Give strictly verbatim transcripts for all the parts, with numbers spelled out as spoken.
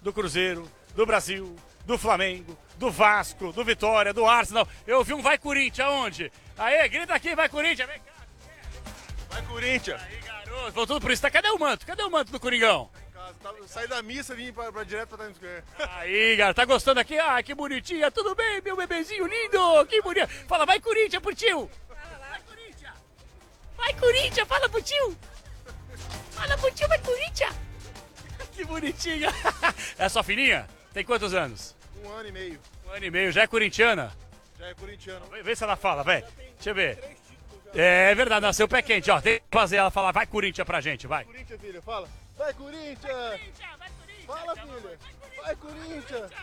do Cruzeiro, do Brasil, do Flamengo, do Vasco, do Vitória, do Arsenal. Eu ouvi um vai Corinthians, aonde? Aê, grita aqui, vai Corinthians, vem cá. Vai Corinthians. Aí, garoto, voltou por isso. Cadê o manto? Cadê o manto do Coringão? Saí da missa, vim pra, pra direto pra Times Square. Aí, cara, tá gostando aqui? Ah, que bonitinha, tudo bem, meu bebezinho lindo, que bonito. Fala, vai Corinthians pro tio. Vai Corinthians. Vai Corinthians, fala pro tio. Fala pro tio, vai Corinthians. Que bonitinha. É sua filhinha? Tem quantos anos? Um ano e meio. Um ano e meio, já é corintiana? Já é corintiano. Vê, vê se ela fala, vai. Deixa eu ver. É verdade, nasceu pé quente, ó. Tem que fazer ela falar, vai Corinthians pra gente, vai. Vai Corinthians, filha, fala. Vai Corinthians. Vai Corinthians, vai Corinthians. Fala, filha. Vai Corinthians.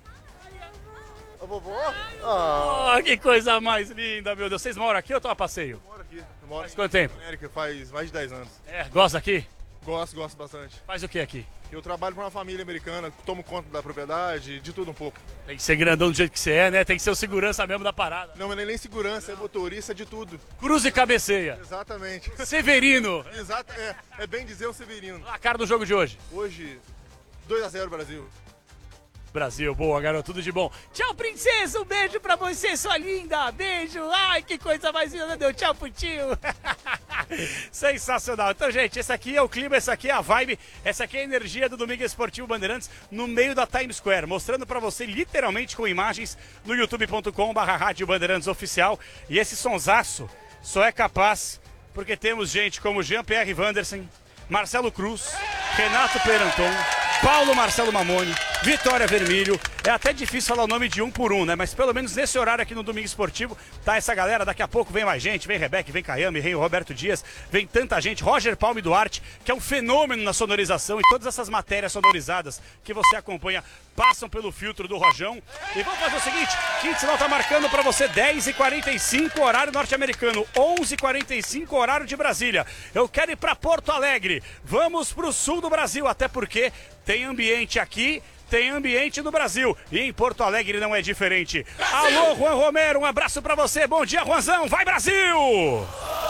A vovó? Ah, oh, que coisa mais linda, meu Deus. Vocês moram aqui ou estão a passeio? Eu moro aqui. Eu moro Faz quanto tempo? América, faz mais de dez anos. É, gosta aqui? Gosto, gosto bastante. Faz o que aqui? Eu trabalho para uma família americana, tomo conta da propriedade, de tudo um pouco. Tem que ser grandão do jeito que você é, né? Tem que ser o segurança mesmo da parada. Não, mas nem segurança, é motorista, é de tudo. Cruz e cabeceia. Exatamente. Severino. Exato, é, é bem dizer o Severino. A cara do jogo de hoje. Hoje, dois a zero Brasil. Brasil, boa, garoto, tudo de bom. Tchau, princesa, um beijo pra você, sua linda. Beijo. Ai, que coisa mais linda, deu tchau pro tio. Sensacional. Então, gente, esse aqui é o clima, essa aqui é a vibe, essa aqui é a energia do Domingo Esportivo Bandeirantes no meio da Times Square, mostrando pra você literalmente com imagens no youtube ponto com barra rádio Bandeirantes Oficial. E esse sonsaço só é capaz porque temos gente como Jean-Pierre Vandersen, Marcelo Cruz, Renato Peranton, Paulo Marcelo Mamoni, Vitória Vermílio. É até difícil falar o nome de um por um, né? Mas pelo menos nesse horário aqui no Domingo Esportivo, tá essa galera. Daqui a pouco vem mais gente, vem Rebeca, vem Caiame, vem o Roberto Dias, vem tanta gente. Roger Palme Duarte, que é um fenômeno na sonorização, e todas essas matérias sonorizadas que você acompanha passam pelo filtro do Rojão. E vamos fazer o seguinte, quinto sinal tá marcando pra você dez e quarenta e cinco, horário norte-americano, onze e quarenta e cinco, horário de Brasília. Eu quero ir pra Porto Alegre, vamos pro sul do Brasil, até porque tem ambiente aqui, tem ambiente no Brasil, e em Porto Alegre não é diferente. Brasil! Alô, Juan Romero, um abraço pra você, bom dia, Juanzão, vai Brasil!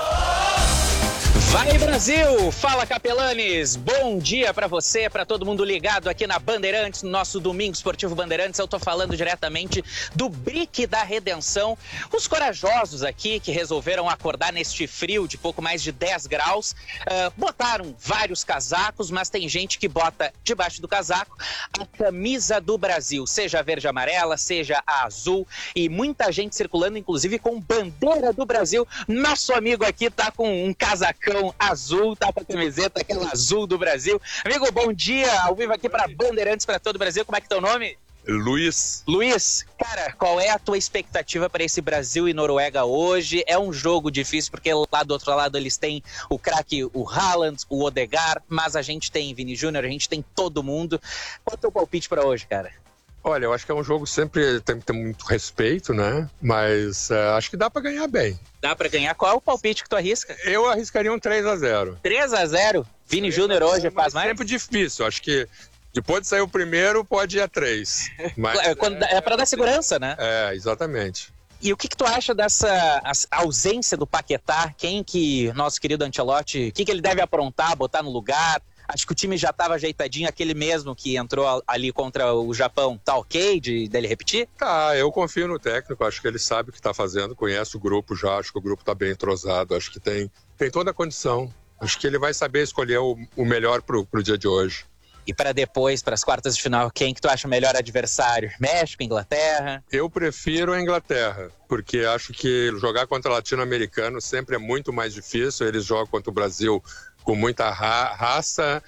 Vai Brasil! Fala Capelanes! Bom dia pra você, pra todo mundo ligado aqui na Bandeirantes, no nosso Domingo Esportivo Bandeirantes. Eu tô falando diretamente do Brick da Redenção. Os corajosos aqui que resolveram acordar neste frio de pouco mais de dez graus, uh, botaram vários casacos, mas tem gente que bota debaixo do casaco a camisa do Brasil, seja a verde e amarela, seja a azul, e muita gente circulando, inclusive com bandeira do Brasil. Nosso amigo aqui tá com um casacão azul, tá com a camiseta, aquela azul do Brasil. Amigo, bom dia, ao vivo aqui para Bandeirantes, para todo o Brasil. Como é que tá o nome? Luiz. Luiz, cara, qual é a tua expectativa para esse Brasil e Noruega hoje? É um jogo difícil, porque lá do outro lado eles têm o craque, o Haaland, o Odegaard, mas a gente tem Vini Júnior, a gente tem todo mundo. Qual é o teu palpite para hoje, cara? Olha, eu acho que é um jogo sempre tem que ter muito respeito, né? Mas uh, acho que dá pra ganhar bem. Dá pra ganhar? Qual é o palpite que tu arrisca? Eu arriscaria um três a zero. três a zero? Vini Júnior hoje faz mais? É sempre difícil. Acho que depois de sair o primeiro, pode ir a três. Mas, é, quando, é pra dar segurança, né? É, exatamente. E o que, que tu acha dessa ausência do Paquetá? Quem que nosso querido Ancelotti, o que, que ele deve aprontar, botar no lugar? Acho que o time já estava ajeitadinho, aquele mesmo que entrou ali contra o Japão. Tá ok de dele repetir? Tá, eu confio no técnico, acho que ele sabe o que está fazendo, conhece o grupo já, acho que o grupo está bem entrosado, acho que tem, tem toda a condição. Acho que ele vai saber escolher o, o melhor pro, pro dia de hoje. E para depois, para as quartas de final, quem que tu acha o melhor adversário? México, Inglaterra? Eu prefiro a Inglaterra, porque acho que jogar contra latino-americano sempre é muito mais difícil, eles jogam contra o Brasil com muita ra raça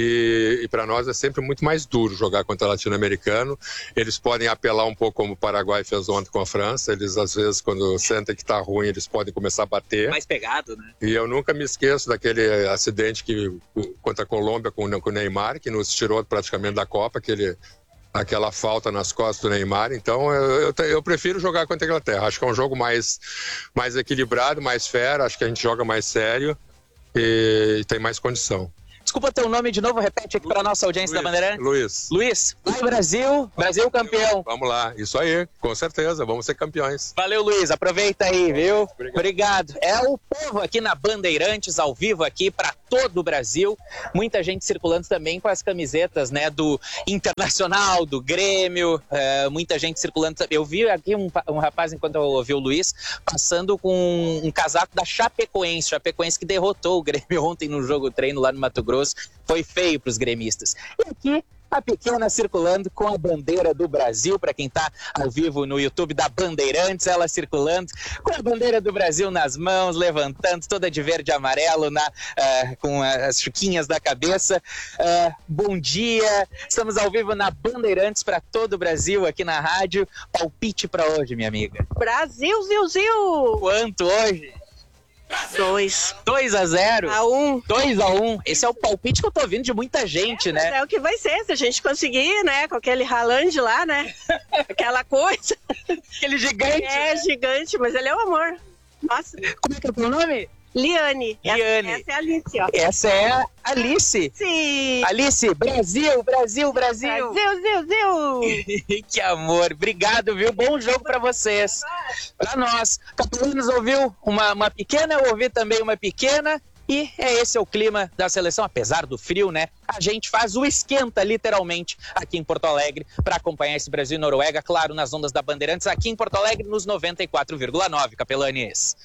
e, e para nós é sempre muito mais duro jogar contra latino-americano. Eles podem apelar um pouco como o Paraguai fez ontem com a França, eles às vezes quando sentem que tá ruim eles podem começar a bater. Mais pegado, né? E eu nunca me esqueço daquele acidente que, contra a Colômbia com, com o Neymar, que nos tirou praticamente da Copa, aquele, aquela falta nas costas do Neymar. Então eu, eu, eu prefiro jogar contra a Inglaterra, acho que é um jogo mais, mais equilibrado, mais fera, acho que a gente joga mais sério e tem mais condição. desculpa teu nome de novo, repete aqui para nossa audiência Luiz, da Bandeirantes. Luiz. Luiz, vai Brasil, Brasil campeão. Vamos lá, isso aí, com certeza, vamos ser campeões. Valeu, Luiz, aproveita aí, viu? Obrigado. Obrigado. É o povo aqui na Bandeirantes, ao vivo aqui para todo o Brasil. Muita gente circulando também com as camisetas, né, do Internacional, do Grêmio, é, muita gente circulando. Eu vi aqui um, um rapaz, enquanto eu ouvi o Luiz, passando com um casaco da Chapecoense, Chapecoense que derrotou o Grêmio ontem no jogo treino lá no Mato Grosso. Foi feio para os gremistas. E aqui a pequena circulando com a bandeira do Brasil, para quem está ao vivo no YouTube da Bandeirantes, ela circulando com a bandeira do Brasil nas mãos, levantando, toda de verde e amarelo, na, uh, com as chuquinhas da cabeça. Uh, bom dia, estamos ao vivo na Bandeirantes para todo o Brasil, aqui na rádio. Palpite para hoje, minha amiga. Brasil, Zil, Zil! Quanto hoje? Dois. dois a zero? A um. dois a um. Esse é o palpite que eu tô ouvindo de muita gente, É, né? mas é o que vai ser, se a gente conseguir, né? Com aquele Haaland lá, né? Aquela coisa. Aquele gigante. É gigante, mas ele é o amor. Nossa. Como é que é o teu nome? Liane. Liane. Essa, essa é a Alice, ó. Essa é a Alice. Sim. Alice, Brasil, Brasil, Brasil. Brasil, Zil, Zil. Que amor. Obrigado, viu? Bom jogo pra vocês. Pra nós. Capelano nos ouviu uma, uma pequena, eu ouvi também uma pequena. E é esse é o clima da seleção, apesar do frio, né? A gente faz o esquenta, literalmente, aqui em Porto Alegre, para acompanhar esse Brasil e Noruega, claro, nas ondas da Bandeirantes, aqui em Porto Alegre, nos noventa e quatro vírgula nove, Capelanes.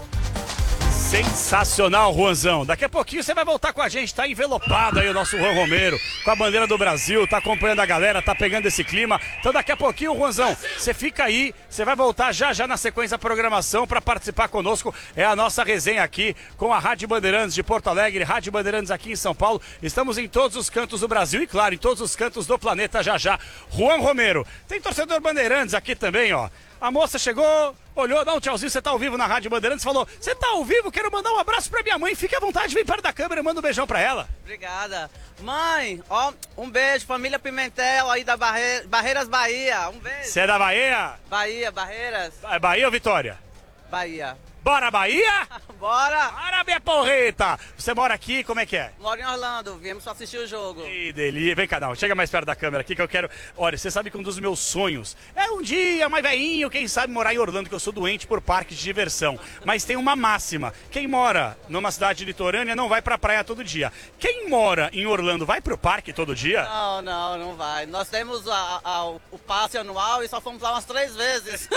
Sensacional, Juanzão. Daqui a pouquinho você vai voltar com a gente, tá envelopado aí o nosso Juan Romero, com a bandeira do Brasil, tá acompanhando a galera, tá pegando esse clima. Então daqui a pouquinho, Juanzão, você fica aí, você vai voltar já já na sequência da programação para participar conosco. É a nossa resenha aqui com a Rádio Bandeirantes de Porto Alegre, Rádio Bandeirantes aqui em São Paulo. Estamos em todos os cantos do Brasil e, claro, em todos os cantos do planeta já já. Juan Romero. Tem torcedor Bandeirantes aqui também, ó. A moça chegou, olhou, dá um tchauzinho, você tá ao vivo na Rádio Bandeirantes, falou, você tá ao vivo, quero mandar um abraço pra minha mãe, fique à vontade, vem perto da câmera, manda um beijão pra ela. Obrigada. Mãe, ó, um beijo, família Pimentel aí da Barre... Barreiras, Bahia, um beijo. Você é da Bahia? Bahia, Barreiras, É Bahia ou Vitória? Bahia. Bora, Bahia? Bora! Bora, minha porreta! Você mora aqui, como é que é? Moro em Orlando, viemos só assistir o jogo. Que delícia. Vem cá, não, chega mais perto da câmera aqui que eu quero... Olha, você sabe que um dos meus sonhos é um dia, mais velhinho, quem sabe morar em Orlando, que eu sou doente por parques de diversão. Mas tem uma máxima, quem mora numa cidade litorânea não vai pra praia todo dia. Quem mora em Orlando vai pro parque todo dia? Não, não, não vai. Nós temos a, a, o passe anual e só fomos lá umas três vezes.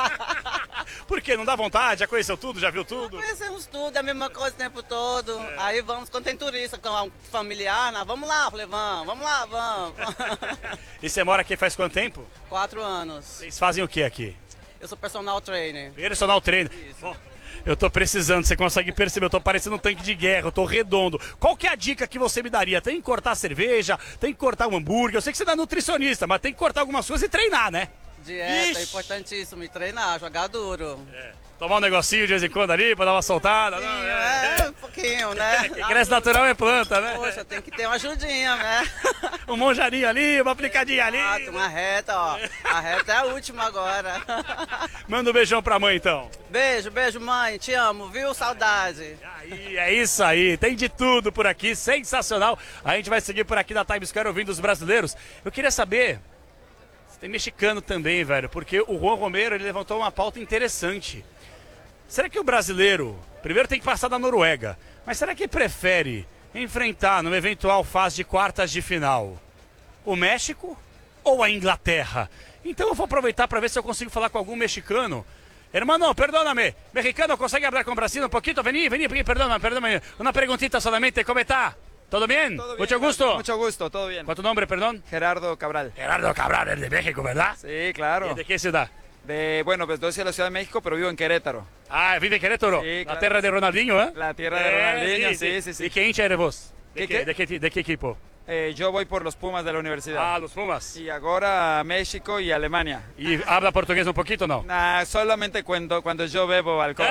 Por quê? Não dá vontade? Já conheceu tudo? Já viu tudo? Conhecemos tudo, é a mesma coisa o tempo todo. É. Aí vamos, quando tem turista, com um familiar, né? Vamos lá, falei, vamos, vamos lá, vamos. E você mora aqui faz quanto tempo? Quatro anos. Vocês fazem o que aqui? Eu sou personal trainer. Personal trainer. Bom, eu tô precisando, você consegue perceber, eu tô parecendo um tanque de guerra, eu tô redondo. Qual que é a dica que você me daria? Tem que cortar a cerveja, tem que cortar o hambúrguer, eu sei que você não é nutricionista, mas tem que cortar algumas coisas e treinar, né? Dieta, Ixi. é importantíssimo, me treinar, jogar duro. É. Tomar um negocinho de vez em quando ali pra dar uma soltada. Sim, não, é, é, um pouquinho, né? Quem cresce natural é planta, né? Poxa, tem que ter uma ajudinha, né? Um monjarinho ali, uma aplicadinha ali. Ah, uma reta, ó. A reta é a última agora. Manda um beijão pra mãe, então. Beijo, beijo, mãe. Te amo, viu? Saudade. Aí, é isso aí. Tem de tudo por aqui. Sensacional. A gente vai seguir por aqui da Times Square ouvindo os brasileiros. Eu queria saber... Tem mexicano também, velho, porque o Juan Romero ele levantou uma pauta interessante. Será que o brasileiro, primeiro tem que passar da Noruega, mas será que prefere enfrentar numa eventual fase de quartas de final o México ou a Inglaterra? Então eu vou aproveitar para ver se eu consigo falar com algum mexicano. Hermano, perdóname, mexicano, consegue hablar com o Brasil um pouquinho? Vení, vení, perdóname, perdóname. Uma perguntita solamente, como está? ¿Todo bien? Todo bien? Mucho gusto. Mucho gusto, todo bien. ¿Cuál tu nombre, perdón? Gerardo Cabral. Gerardo Cabral, es de México, ¿verdad? Sí, claro. ¿Y de qué ciudad? De, bueno, pues yo soy de la Ciudad de México, pero vivo en Querétaro. Ah, vive en Querétaro. Sí, La claro. tierra de Ronaldinho, ¿eh? La tierra de Ronaldinho, sí, sí, sí. ¿Y qué hincha eres vos? ¿De ¿Qué, qué, qué? de qué, de qué equipo? Eh, yo voy por los Pumas de la universidad. Ah, los Pumas. Y ahora a México y Alemania. ¿Y habla portugués un poquito o no? Nah, solamente cuando, cuando yo bebo alcohol.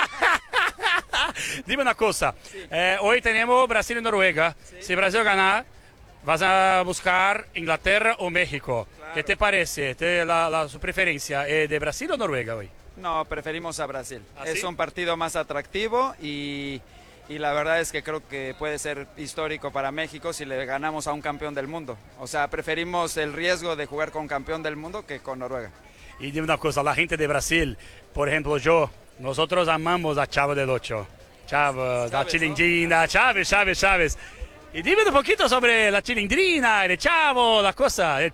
Dime una cosa. Eh, hoy tenemos Brasil y Noruega. Si Brasil gana, vas a buscar Inglaterra o México. Claro. ¿Qué te parece? ¿Te, la, la, ¿Su preferencia es de Brasil o Noruega hoy? No, preferimos a Brasil. ¿Ah, es sí? un partido más atractivo y, y la verdad es que creo que puede ser histórico para México si le ganamos a un campeón del mundo. O sea, preferimos el riesgo de jugar con campeón del mundo que con Noruega. Y dime una cosa, la gente de Brasil, por ejemplo, yo, nosotros amamos a Chavo del Ocho. Chavo, la Chilindrina, Chávez, Chávez, Chávez. Y dime un poquito sobre la Chilindrina, el Chavo, la cosa.